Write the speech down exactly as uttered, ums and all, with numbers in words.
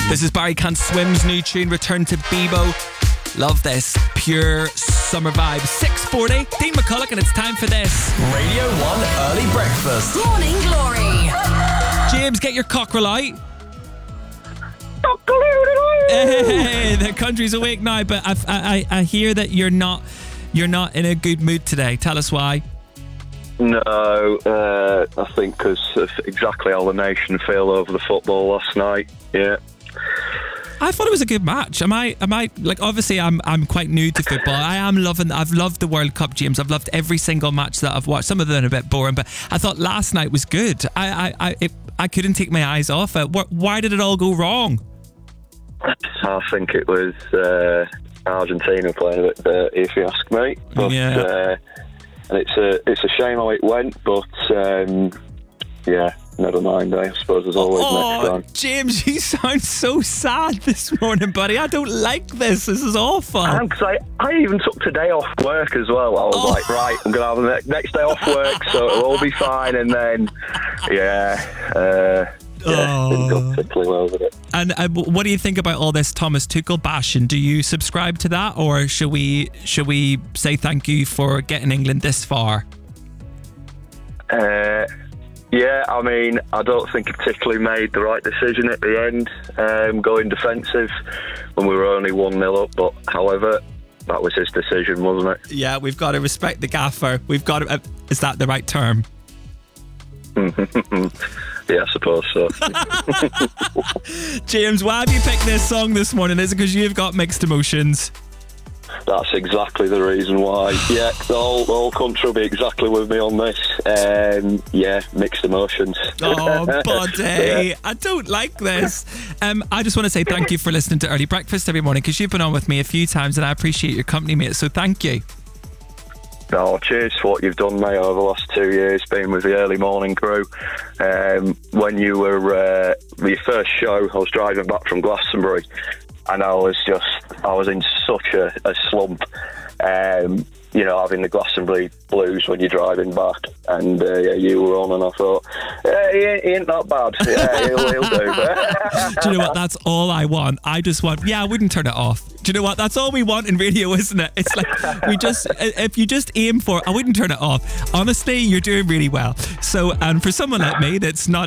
This is Barry Can't Swim's new tune, Return to Bebo. Love this. Pure summer vibe. six forty, Dean McCulloch, and it's time for this. Radio one Early Breakfast. Morning Glory. James, get your cockerel out. Hey, the country's awake now, but I, I, I hear that you're not, you're not in a good mood today. Tell us why. No, uh, I think because of exactly how the nation feel over the football last night. Yeah. I thought it was a good match. Am I? Am I? Like, obviously, I'm. I'm quite new to football. I am loving. I've loved the World Cup, James. I've loved every single match that I've watched. Some of them are a bit boring, but I thought last night was good. I. I. I, it, I couldn't take my eyes off it. Why did it all go wrong? I think it was uh, Argentina playing a bit dirty, if you ask me. But, yeah. Uh, and it's a. It's a shame how it went, but um, yeah. Never mind, I suppose there's always oh, next time. James, you sound so sad this morning, buddy. I don't like this. This is awful. Because I, I even took today off work as well. I was oh. like, right, I'm going to have the next, next day off work, so it'll all be fine. And then, yeah, uh, yeah, oh. didn't go particularly well with it. And uh, what do you think about all this Thomas Tuchel bashing? Do you subscribe to that, or should we should we say thank you for getting England this far? Uh. Yeah, I mean, I don't think he particularly made the right decision at the end, um, going defensive when we were only one nil up. But however, that was his decision, wasn't it? Yeah, we've got to respect the gaffer. We've got to. Uh, is that the right term? Yeah, I suppose so. James, why have you picked this song this morning? Is it because you've got mixed emotions? That's exactly the reason why. Yeah, the whole, the whole country will be exactly with me on this. Um, yeah, mixed emotions. Oh, buddy. Yeah. I don't like this. Um, I just want to say thank you for listening to Early Breakfast every morning, because you've been on with me a few times and I appreciate your company, mate. So thank you. No, cheers for what you've done, mate, over the last two years, being with the early morning crew. Um, when you were, uh, your first show, I was driving back from Glastonbury. And I was just, I was in such a, a slump, um, you know, having the Glastonbury blues when you're driving back. And uh, yeah, you were on, and I thought, yeah, he ain't, he ain't that bad. Yeah, he'll, he'll do. Do you know what? That's all I want. I just want, yeah, I wouldn't turn it off. Do you know what? That's all we want in radio, isn't it? It's like, we just, if you just aim for, I wouldn't turn it off. Honestly, you're doing really well. So, and for someone like me that's not